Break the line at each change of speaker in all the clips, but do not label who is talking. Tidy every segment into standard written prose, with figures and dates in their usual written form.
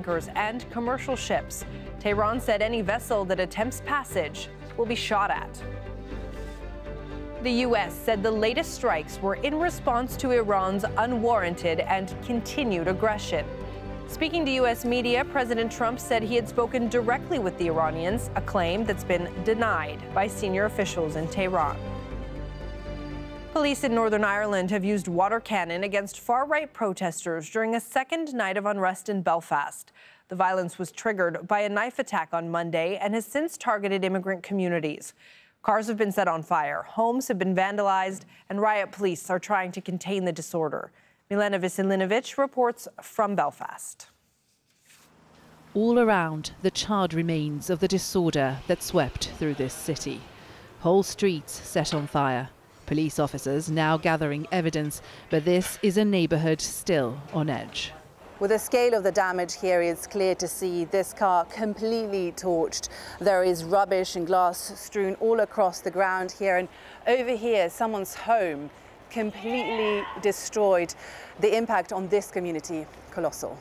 tankers and commercial ships. Tehran said any vessel that attempts passage will be shot at. The U.S. said the latest strikes were in response to Iran's unwarranted and continued aggression. Speaking to U.S. media, President Trump said he had spoken directly with the Iranians, a claim that's been denied by senior officials in Tehran. Police in Northern Ireland have used water cannon against far-right protesters during a second night of unrest in Belfast. The violence was triggered by a knife attack on Monday and has since targeted immigrant communities. Cars have been set on fire, homes have been vandalized, and riot police are trying to contain the disorder. Milena Veselinovic reports from Belfast.
All around, the charred remains of the disorder that swept through this city. Whole streets set on fire. Police officers now gathering evidence, but this is a neighbourhood still on edge.
With the scale of the damage here, it's clear to see this car completely torched. There is rubbish and glass strewn all across the ground here, and over here, someone's home completely destroyed. The impact on this community, colossal.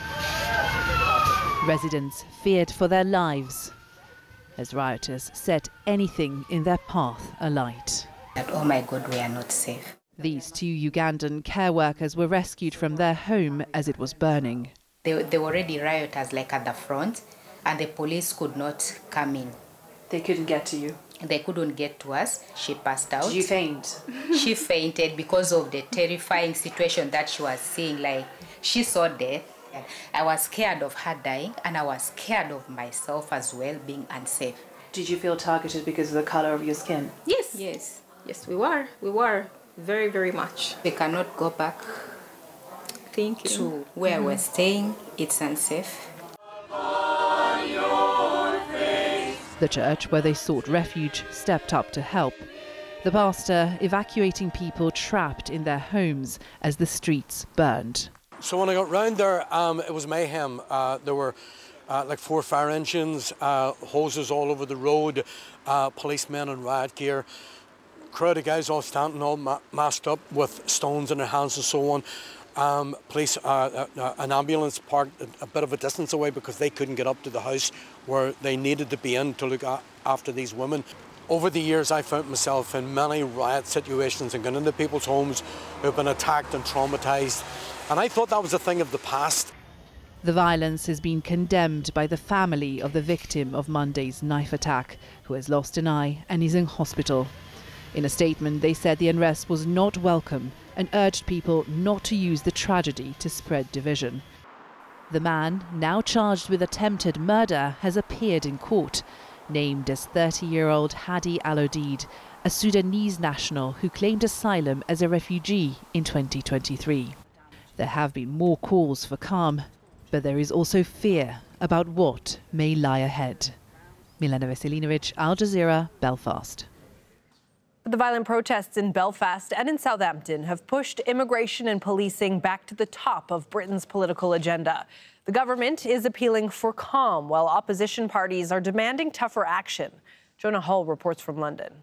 Residents feared for their lives as rioters set anything in their path alight.
Oh my God, we are not safe.
These two Ugandan care workers were rescued from their home as it was burning.
There were already rioters like at the front, and the police could not come in.
They couldn't get to you?
They couldn't get to us. She passed out.
Did you faint?
She fainted because of the terrifying situation that she was seeing. Like, she saw death. I was scared of her dying, and I was scared of myself as well, being unsafe.
Did you feel targeted because of the color of your skin?
Yes. Yes, we were. We were. Very, very much.
We cannot go back to where we're staying. It's unsafe.
The church where they sought refuge stepped up to help. The pastor evacuating people trapped in their homes as the streets burned.
So when I got round there, it was mayhem. There were like 4 fire engines, hoses all over the road, policemen in riot gear. Crowd of guys all standing, all masked up with stones in their hands and so on. Police, an ambulance parked a bit of a distance away because they couldn't get up to the house where they needed to be in to look after these women. Over the years, I found myself in many riot situations and gone into people's homes who've been attacked and traumatised. And I thought that was a thing of the past.
The violence has been condemned by the family of the victim of Monday's knife attack, who has lost an eye and is in hospital. In a statement, they said the unrest was not welcome and urged people not to use the tragedy to spread division. The man, now charged with attempted murder, has appeared in court, named as 30-year-old Hadi Al-Odid, a Sudanese national who claimed asylum as a refugee in 2023. There have been more calls for calm, but there is also fear about what may lie ahead. Milena Veselinovic, Al Jazeera, Belfast.
The violent protests in Belfast and in Southampton have pushed immigration and policing back to the top of Britain's political agenda. The government is appealing for calm, while opposition parties are demanding tougher action. Jonah Hull reports from London.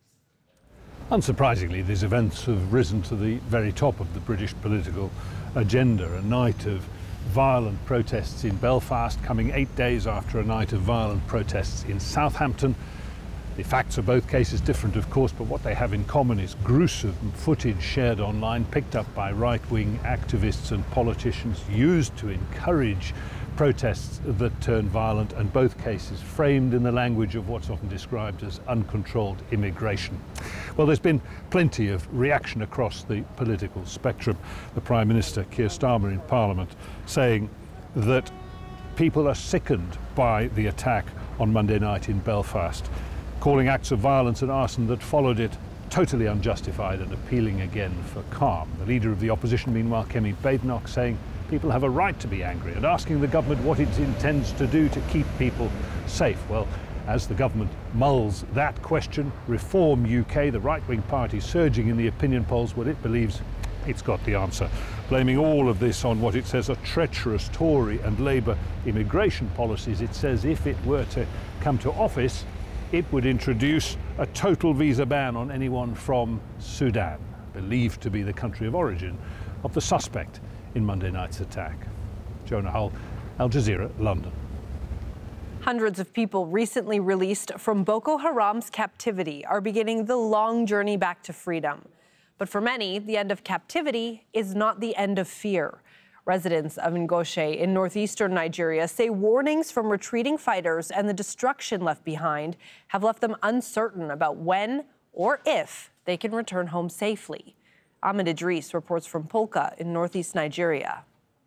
Unsurprisingly, these events have risen to the very top of the British political agenda. A night of violent protests in Belfast, coming 8 days after a night of violent protests in Southampton. The facts of both cases different, of course, but what they have in common is gruesome footage shared online, picked up by right-wing activists and politicians, used to encourage protests that turn violent, and both cases framed in the language of what's often described as uncontrolled immigration. Well, there's been plenty of reaction across the political spectrum. The Prime Minister, Keir Starmer, in Parliament, saying that people are sickened by the attack on Monday night in Belfast, calling acts of violence and arson that followed it totally unjustified, and appealing again for calm. The leader of the opposition, meanwhile, Kemi Badenoch, saying people have a right to be angry and asking the government what it intends to do to keep people safe. Well, as the government mulls that question, Reform UK, the right-wing party surging in the opinion polls, well, it believes it's got the answer, blaming all of this on what it says are treacherous Tory and Labour immigration policies. It says if it were to come to office, it would introduce a total visa ban on anyone from Sudan, believed to be the country of origin of the suspect in Monday night's attack. Jonah Hull, Al Jazeera, London.
Hundreds of people recently released from Boko Haram's captivity are beginning the long journey back to freedom. But for many, the end of captivity is not the end of fear. Residents of Ngoshe in northeastern Nigeria say warnings from retreating fighters and the destruction left behind have left them uncertain about when or if they can return home safely. Ahmed Idris reports from Polka in northeast Nigeria.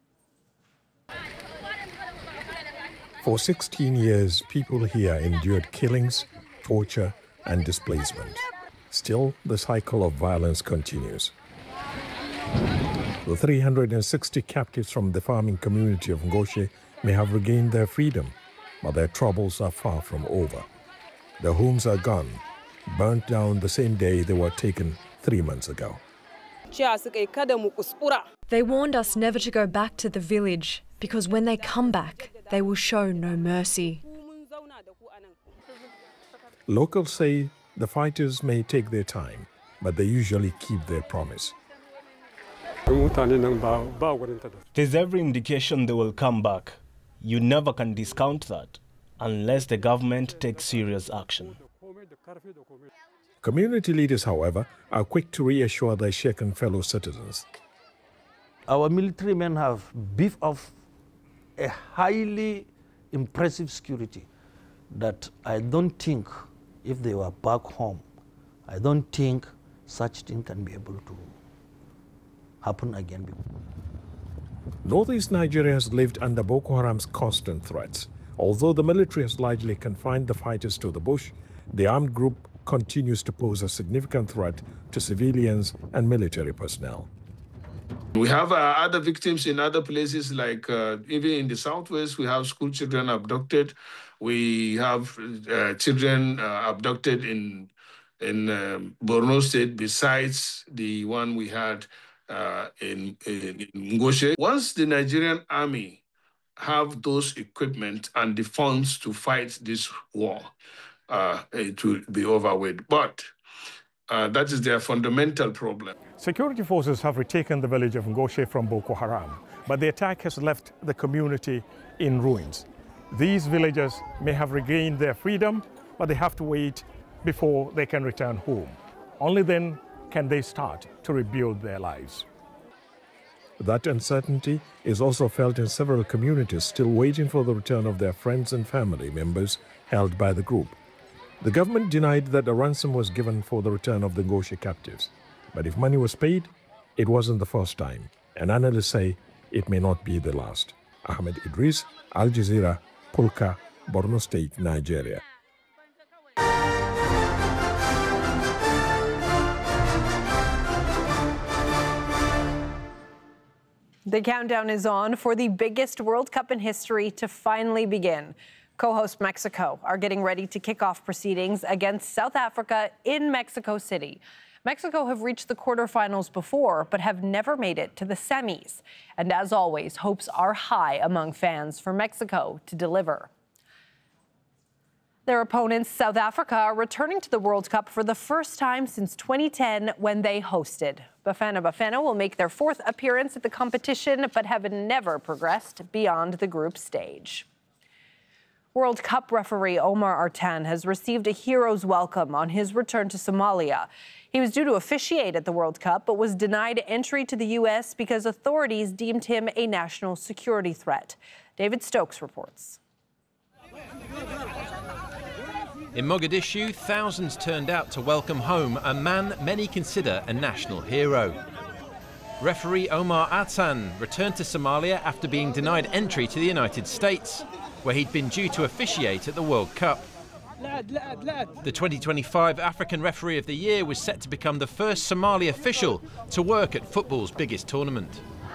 For 16 years, people here endured killings, torture, and displacement. Still, the cycle of violence continues. The 360 captives from the farming community of Ngoshe may have regained their freedom, but their troubles are far from over. Their homes are gone, burnt down the same day they were taken 3 months ago.
They warned us never to go back to the village because when they come back, they will show no mercy.
Locals say the fighters may take their time, but they usually keep their promise.
There's every indication they will come back. You never can discount that unless the government takes serious action.
Community leaders, however, are quick to reassure their shaken fellow citizens.
Our military men have beefed up a highly impressive security that I don't think, if they were back home, I don't think such thing can be able to happen again.
Northeast Nigeria has lived under Boko Haram's constant threats. Although the military has largely confined the fighters to the bush, the armed group continues to pose a significant threat to civilians and military personnel.
We have other victims in other places, like even in the southwest, we have school children abducted. We have children abducted in Borno State, besides the one we had in Ngoshe. Once the Nigerian army have those equipment and the funds to fight this war, it will be over with. But that is their fundamental problem.
Security forces have retaken the village of Ngoshe from Boko Haram, but the attack has left the community in ruins. These villagers may have regained their freedom, but they have to wait before they can return home. Only then can they start to rebuild their lives.
That uncertainty is also felt in several communities still waiting for the return of their friends and family members held by the group. The government denied that a ransom was given for the return of the Ngoshe captives. But if money was paid, it wasn't the first time. And analysts say it may not be the last. Ahmed Idris, Al Jazeera, Polka, Borno State, Nigeria.
The countdown is on for the biggest World Cup in history to finally begin. Co-host Mexico are getting ready to kick off proceedings against South Africa in Mexico City. Mexico have reached the quarterfinals before, but have never made it to the semis. And as always, hopes are high among fans for Mexico to deliver. Their opponents, South Africa, are returning to the World Cup for the first time since 2010 when they hosted. Bafana Bafana will make their fourth appearance at the competition, but have never progressed beyond the group stage. World Cup referee Omar Artan has received a hero's welcome on his return to Somalia. He was due to officiate at the World Cup, but was denied entry to the U.S. because authorities deemed him a national security threat. David Stokes reports.
In Mogadishu, thousands turned out to welcome home a man many consider a national hero. Referee Omar Artan returned to Somalia after being denied entry to the United States, where he'd been due to officiate at the World Cup. The 2025 African Referee of the Year was set to become the first Somali official to work at football's biggest tournament.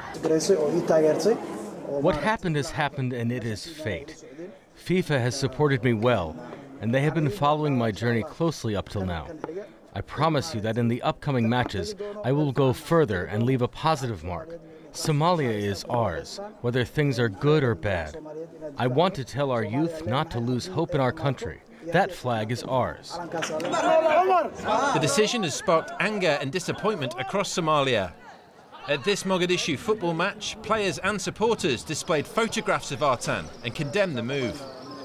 What happened has happened, and it is fate. FIFA has supported me well, and they have been following my journey closely up till now. I promise you that in the upcoming matches, I will go further and leave a positive mark. Somalia is ours, whether things are good or bad. I want to tell our youth not to lose hope in our country. That flag is ours.
The decision has sparked anger and disappointment across Somalia. At this Mogadishu football match, players and supporters displayed photographs of Artan and condemned the move.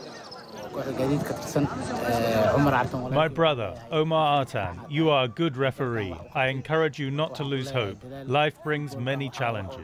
My brother, Omar Artan, you are a good referee. I encourage you not to lose hope. Life brings many challenges.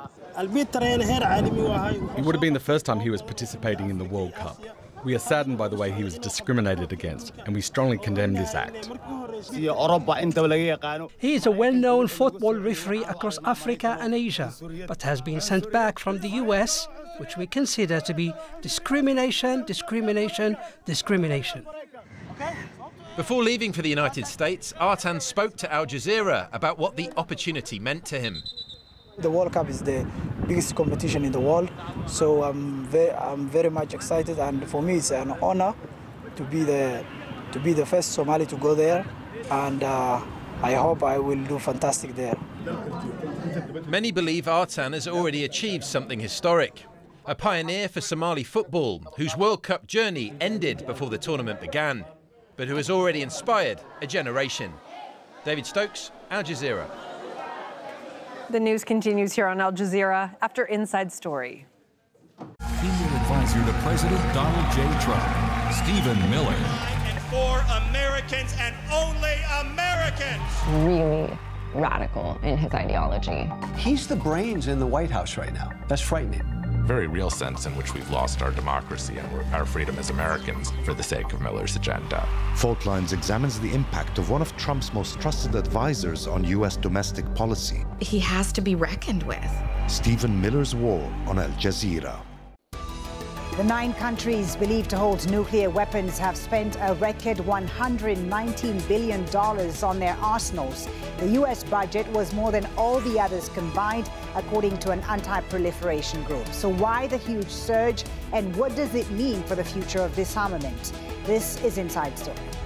It would have been the first time he was participating in the World Cup. We are saddened by the way he was discriminated against, and we strongly condemn this act.
He is a well-known football referee across Africa and Asia, but has been sent back from the US, which we consider to be discrimination, discrimination, discrimination.
Before leaving for the United States, Artan spoke to Al Jazeera about what the opportunity meant to him.
The World Cup is the biggest competition in the world, so I'm very much excited, and for me it's an honor to be the first Somali to go there, and I hope I will do fantastic there.
Many believe Artan has already achieved something historic. A pioneer for Somali football, whose World Cup journey ended before the tournament began, but who has already inspired a generation. David Stokes, Al Jazeera.
The news continues here on Al Jazeera after Inside Story.
Senior advisor to President Donald J. Trump, Stephen Miller.
And for Americans and only Americans.
Really radical in his ideology.
He's the brains in the White House right now. That's frightening.
Very real sense in which we've lost our democracy and our freedom as Americans for the sake of Miller's agenda.
Fault Lines examines the impact of one of Trump's most trusted advisors on U.S. domestic policy.
He has to be reckoned with.
Stephen Miller's War on Al Jazeera.
The 9 countries believed to hold nuclear weapons have spent a record $119 billion on their arsenals. The U.S. budget was more than all the others combined, according to an anti-proliferation group. So why the huge surge, and what does it mean for the future of disarmament? This is Inside Story.